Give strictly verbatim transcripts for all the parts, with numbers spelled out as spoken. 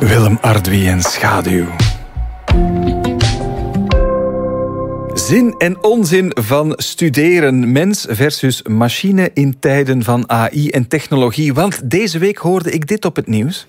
Willem Ardwie en schaduw. Zin en onzin van studeren. Mens versus machine in tijden van A I en technologie. Want deze week hoorde ik dit op het nieuws.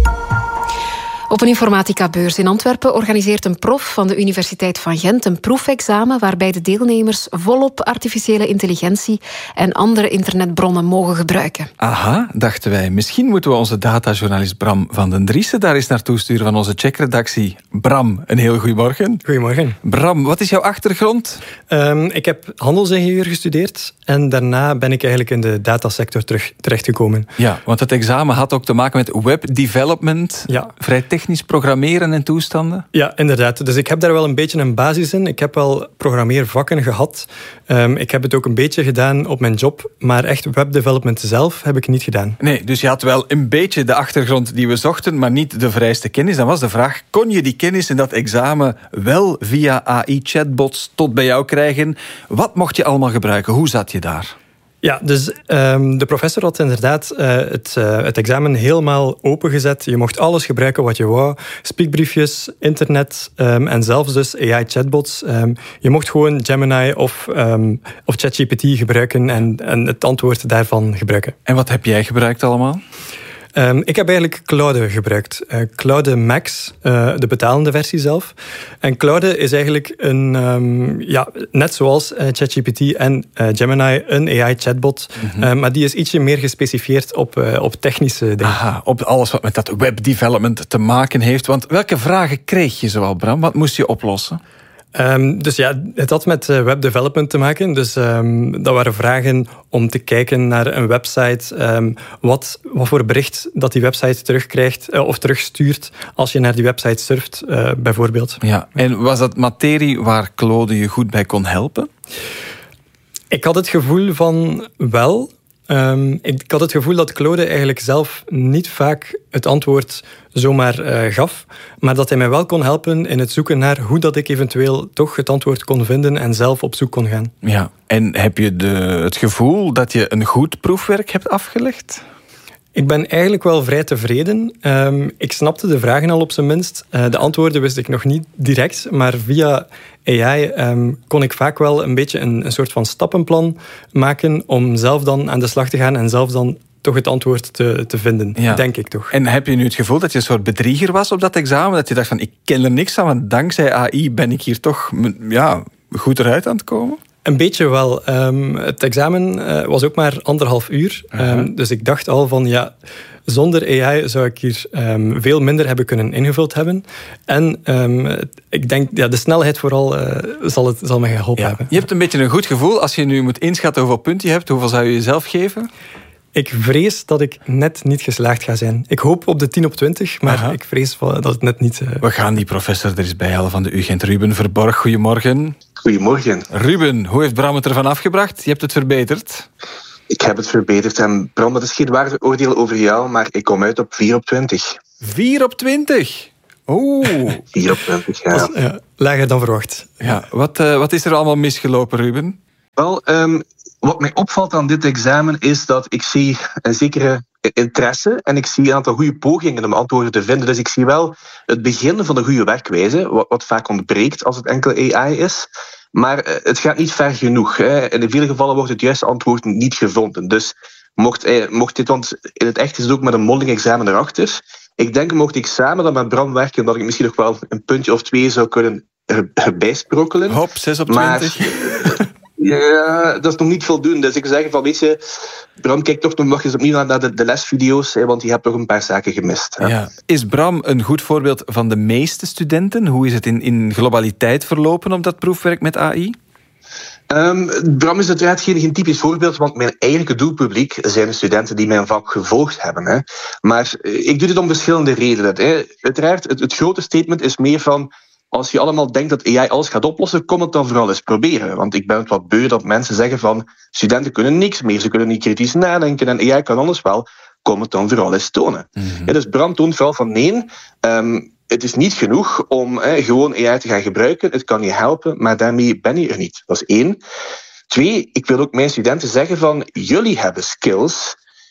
Op een informatica-beurs in Antwerpen organiseert een prof van de Universiteit van Gent een proefexamen waarbij de deelnemers volop artificiële intelligentie en andere internetbronnen mogen gebruiken. Aha, dachten wij. Misschien moeten we onze datajournalist Bram van den Driessen daar eens naartoe sturen van onze checkredactie. Bram, een heel goedemorgen. Goedemorgen. Bram, wat is jouw achtergrond? Um, ik heb handelsingenieur gestudeerd en daarna ben ik eigenlijk in de datasector terug, terechtgekomen. Ja, want het examen had ook te maken met webdevelopment, ja. vrij technisch programmeren en toestanden? Ja, inderdaad. Dus ik heb daar wel een beetje een basis in. Ik heb wel programmeervakken gehad. Um, ik heb het ook een beetje gedaan op mijn job, maar echt webdevelopment zelf heb ik niet gedaan. Nee, dus je had wel een beetje de achtergrond die we zochten, maar niet de vereiste kennis. Dan was de vraag, kon je die kennis in dat examen wel via A I-chatbots tot bij jou krijgen? Wat mocht je allemaal gebruiken? Hoe zat je daar? Ja, dus um, de professor had inderdaad uh, het, uh, het examen helemaal opengezet. Je mocht alles gebruiken wat je wou. Speakbriefjes, internet um, en zelfs dus A I-chatbots. Um, je mocht gewoon Gemini of, um, of ChatGPT gebruiken en, en het antwoord daarvan gebruiken. En wat heb jij gebruikt allemaal? Um, ik heb eigenlijk Claude gebruikt. Uh, Claude Max, uh, de betalende versie zelf. En Claude is eigenlijk een, um, ja, net zoals uh, ChatGPT en uh, Gemini, een A I-chatbot. Mm-hmm. Uh, maar die is ietsje meer gespecificeerd op, uh, op technische dingen. Aha, op alles wat met dat webdevelopment te maken heeft. Want welke vragen kreeg je zoal, Bram? Wat moest je oplossen? Um, dus ja, het had met uh, webdevelopment te maken. Dus um, dat waren vragen om te kijken naar een website. Um, wat, wat voor bericht dat die website terugkrijgt uh, of terugstuurt als je naar die website surft, uh, bijvoorbeeld. Ja. En was dat materie waar Claude je goed bij kon helpen? Ik had het gevoel van wel. Um, ik had het gevoel dat Claude eigenlijk zelf niet vaak het antwoord zomaar uh, gaf, maar dat hij mij wel kon helpen in het zoeken naar hoe dat ik eventueel toch het antwoord kon vinden en zelf op zoek kon gaan. Ja, en heb je de, het gevoel dat je een goed proefwerk hebt afgelegd? Ik ben eigenlijk wel vrij tevreden. Um, ik snapte de vragen al op zijn minst. Uh, de antwoorden wist ik nog niet direct, maar via A I um, kon ik vaak wel een beetje een, een soort van stappenplan maken om zelf dan aan de slag te gaan en zelf dan toch het antwoord te, te vinden, ja. Denk ik toch. En heb je nu het gevoel dat je een soort bedrieger was op dat examen? Dat je dacht van, ik ken er niks aan, want dankzij A I ben ik hier toch ja, goed eruit aan het komen? Een beetje wel. Um, het examen uh, was ook maar anderhalf uur. Uh-huh. Um, dus ik dacht al van, ja, zonder A I zou ik hier um, veel minder hebben kunnen ingevuld hebben. En um, ik denk, ja, de snelheid vooral uh, zal, het, zal me geholpen ja. hebben. Je hebt een beetje een goed gevoel. Als je nu moet inschatten hoeveel punten je hebt, hoeveel zou je jezelf geven? Ik vrees dat ik net niet geslaagd ga zijn. Ik hoop op de tien op twintig, maar Aha. ik vrees dat het net niet... Uh... We gaan die professor er eens bij halen van de U Gent. Ruben Verborg, goedemorgen. Goedemorgen. Ruben, hoe heeft Bram het ervan afgebracht? Je hebt het verbeterd. Ik heb het verbeterd. En Bram, dat is geen waardeoordeel over jou, maar ik kom uit op vier op twintig. vier op twintig? Oeh. vier op twintig, ja. Dat is, ja. Lager dan verwacht. Ja. Wat, uh, wat is er allemaal misgelopen, Ruben? Wel, um, wat mij opvalt aan dit examen is dat ik zie een zekere interesse en ik zie een aantal goede pogingen om antwoorden te vinden. Dus ik zie wel het begin van de goede werkwijze, wat, wat vaak ontbreekt als het enkel A I is. Maar het gaat niet ver genoeg. Hè. In vele gevallen wordt het juiste antwoord niet gevonden. Dus mocht, eh, mocht dit, want in het echt is het ook met een mondeling examen erachter. Ik denk, mocht ik samen dan met Bram werken, dat ik misschien nog wel een puntje of twee zou kunnen erbij sprokkelen. Hop, zes op twintig. Maar, ja, dat is nog niet voldoende. Dus ik zou zeggen van, weet je, Bram, kijk toch nog eens opnieuw naar de, de lesvideo's, hè, want je hebt toch een paar zaken gemist. Hè. Ja. Is Bram een goed voorbeeld van de meeste studenten? Hoe is het in, in globaliteit verlopen op dat proefwerk met A I? Um, Bram is uiteraard geen, geen typisch voorbeeld, want mijn eigenlijke doelpubliek zijn de studenten die mijn vak gevolgd hebben. Hè. Maar ik doe dit om verschillende redenen. Hè. Uiteraard, het, het grote statement is meer van, als je allemaal denkt dat A I alles gaat oplossen, kom het dan vooral eens proberen. Want ik ben het wat beu dat mensen zeggen van, studenten kunnen niks meer, ze kunnen niet kritisch nadenken en A I kan alles wel, kom het dan vooral eens tonen. Mm-hmm. Ja, dus Bram toont vooral van, nee, um, het is niet genoeg om eh, gewoon A I te gaan gebruiken, het kan je helpen, maar daarmee ben je er niet. Dat is één. Twee, ik wil ook mijn studenten zeggen van, jullie hebben skills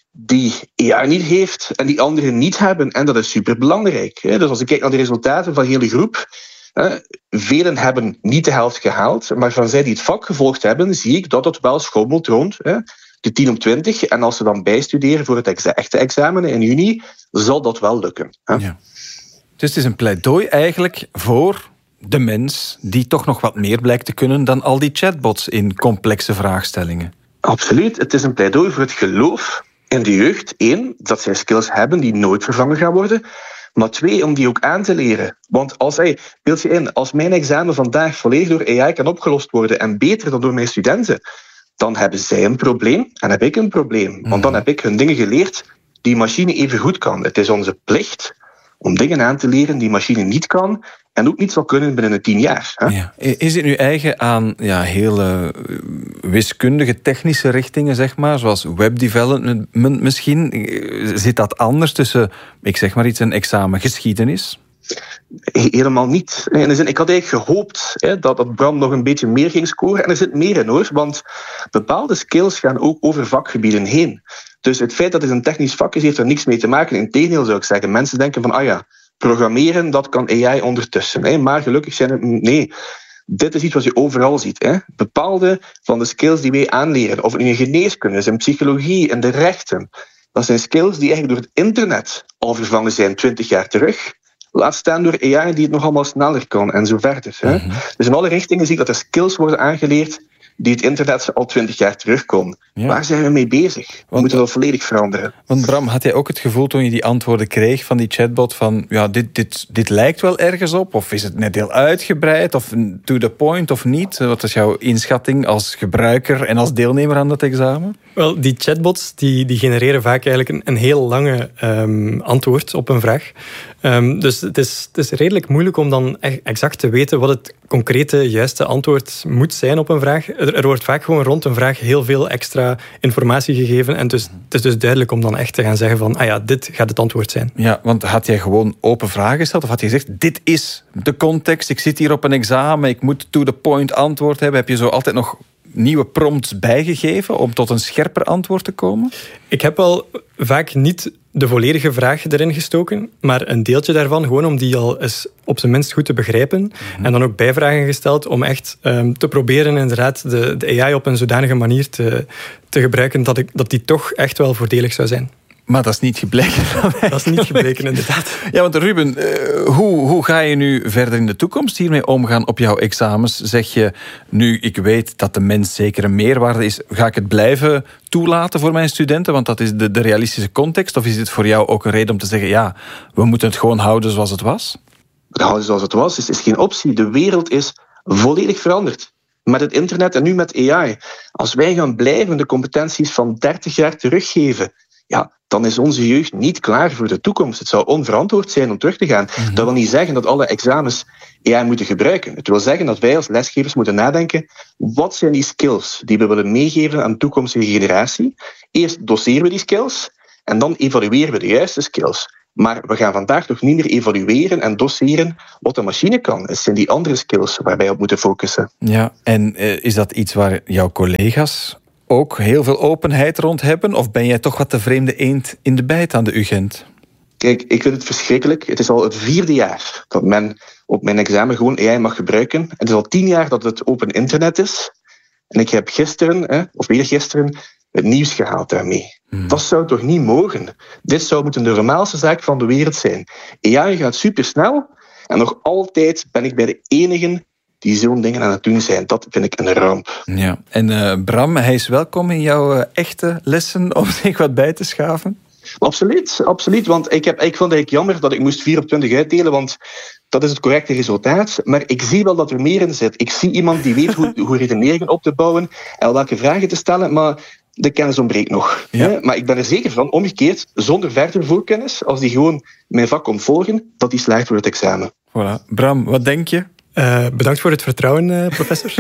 die A I niet heeft en die anderen niet hebben. En dat is superbelangrijk. Hè. Dus als ik kijk naar de resultaten van de hele groep, hè, velen hebben niet de helft gehaald, maar van zij die het vak gevolgd hebben, zie ik dat het wel schommelt rond hè, de tien op twintig. En als ze dan bijstuderen voor het exa- echte examen in juni, zal dat wel lukken. Hè. Ja. Dus het is een pleidooi eigenlijk voor de mens die toch nog wat meer blijkt te kunnen dan al die chatbots in complexe vraagstellingen. Absoluut. Het is een pleidooi voor het geloof in de jeugd. Eén, dat zij skills hebben die nooit vervangen gaan worden. Maar twee, om die ook aan te leren. Want als, hey, beeld je in, als mijn examen vandaag volledig door A I kan opgelost worden en beter dan door mijn studenten, dan hebben zij een probleem en heb ik een probleem. Want dan heb ik hun dingen geleerd die machine even goed kan. Het is onze plicht om dingen aan te leren die machine niet kan en ook niet zal kunnen binnen de tien jaar. Hè? Ja. Is het nu eigen aan ja, hele wiskundige, technische richtingen, zeg maar, zoals webdevelopment misschien? Zit dat anders tussen, ik zeg maar iets, een examen geschiedenis? Helemaal niet. In de zin, ik had eigenlijk gehoopt hè, dat, dat Bram nog een beetje meer ging scoren. En er zit meer in hoor, want bepaalde skills gaan ook over vakgebieden heen. Dus het feit dat het een technisch vak is, heeft er niks mee te maken. Integendeel zou ik zeggen. Mensen denken van, ah ja, programmeren, dat kan A I ondertussen. Hè. Maar gelukkig zijn het... Nee, dit is iets wat je overal ziet. Hè. Bepaalde van de skills die wij aanleren, of in geneeskunde, in psychologie, in de rechten, dat zijn skills die eigenlijk door het internet al vervangen zijn twintig jaar terug. Laat staan door A I die het nog allemaal sneller kan en zo verder. Hè. Mm-hmm. Dus in alle richtingen zie ik dat er skills worden aangeleerd die het internet al twintig jaar terug kon. Ja. Waar zijn we mee bezig? We want, moeten dat volledig veranderen. Want Bram, had jij ook het gevoel toen je die antwoorden kreeg van die chatbot van ja, dit, dit, dit lijkt wel ergens op? Of is het net heel uitgebreid? Of to the point of niet? Wat is jouw inschatting als gebruiker en als deelnemer aan dat examen? Wel, die chatbots die, die genereren vaak eigenlijk een, een heel lange um, antwoord op een vraag. Um, dus het is, het is redelijk moeilijk om dan exact te weten wat het concrete, juiste antwoord moet zijn op een vraag. Er, er wordt vaak gewoon rond een vraag heel veel extra informatie gegeven. En dus, het is dus duidelijk om dan echt te gaan zeggen van, ah ja, dit gaat het antwoord zijn. Ja, want had jij gewoon open vragen gesteld? Of had je gezegd, dit is de context, ik zit hier op een examen, ik moet to the point antwoord hebben? Heb je zo altijd nog nieuwe prompts bijgegeven om tot een scherper antwoord te komen? Ik heb wel vaak niet de volledige vraag erin gestoken, maar een deeltje daarvan, gewoon om die al eens op zijn minst goed te begrijpen. Mm-hmm. En dan ook bijvragen gesteld om echt um, te proberen inderdaad de, de A I op een zodanige manier te, te gebruiken dat, ik, dat die toch echt wel voordelig zou zijn. Maar dat is niet gebleken. Dat is niet gebleken, inderdaad. Ja, want Ruben, uh, hoe, hoe ga je nu verder in de toekomst hiermee omgaan op jouw examens? Zeg je, nu ik weet dat de mens zeker een meerwaarde is, ga ik het blijven toelaten voor mijn studenten? Want dat is de, de realistische context. Of is dit voor jou ook een reden om te zeggen, ja, we moeten het gewoon houden zoals het was? Houden zoals het was is, is geen optie. De wereld is volledig veranderd. Met het internet en nu met A I. Als wij gaan blijven de competenties van dertig jaar teruggeven, ja, dan is onze jeugd niet klaar voor de toekomst. Het zou onverantwoord zijn om terug te gaan. Mm-hmm. Dat wil niet zeggen dat alle examens A I moeten gebruiken. Het wil zeggen dat wij als lesgevers moeten nadenken, wat zijn die skills die we willen meegeven aan de toekomstige generatie? Eerst doseren we die skills en dan evalueren we de juiste skills. Maar we gaan vandaag toch niet meer evalueren en doseren wat de machine kan. Het zijn die andere skills waar wij op moeten focussen. Ja, en uh, is dat iets waar jouw collega's ook heel veel openheid rond hebben? Of ben jij toch wat de vreemde eend in de bijt aan de U Gent? Kijk, ik vind het verschrikkelijk. Het is al het vierde jaar dat men op mijn examen gewoon A I mag gebruiken. Het is al tien jaar dat het open internet is. En ik heb gisteren, hè, of eergisteren, het nieuws gehaald daarmee. Hmm. Dat zou toch niet mogen? Dit zou moeten de normaalste zaak van de wereld zijn. A I gaat supersnel en nog altijd ben ik bij de enigen die zo'n dingen aan het doen zijn. Dat vind ik een ramp. Ja. En uh, Bram, hij is welkom in jouw uh, echte lessen om zich wat bij te schaven? Absoluut, absoluut. Want ik, heb, ik vond het eigenlijk jammer dat ik moest vier op twintig uitdelen, want dat is het correcte resultaat. Maar ik zie wel dat er meer in zit. Ik zie iemand die weet hoe, hoe redeneringen op te bouwen en welke vragen te stellen, maar de kennis ontbreekt nog. Ja. Maar ik ben er zeker van, omgekeerd, zonder verdere voorkennis, als die gewoon mijn vak komt volgen, dat die slaagt voor het examen. Voilà. Bram, wat denk je? Uh, bedankt voor het vertrouwen, uh, professor.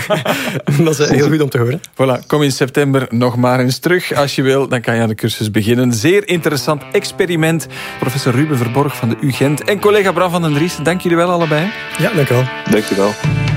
Dat is uh, heel goed om te horen. Voilà, kom in september nog maar eens terug. Als je wil, dan kan je aan de cursus beginnen. Zeer interessant experiment. Professor Ruben Verborg van de U Gent en collega Bram van den Dries, dank jullie wel allebei. Ja, dank u wel. Dank je wel.